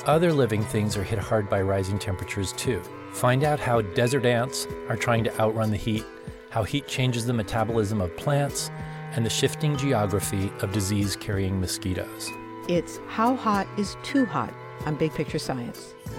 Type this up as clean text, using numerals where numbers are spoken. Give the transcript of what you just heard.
other living things are hit hard by rising temperatures too. Find out how desert ants are trying to outrun the heat, how heat changes the metabolism of plants, and the shifting geography of disease-carrying mosquitoes. It's How Hot is Too Hot on Big Picture Science.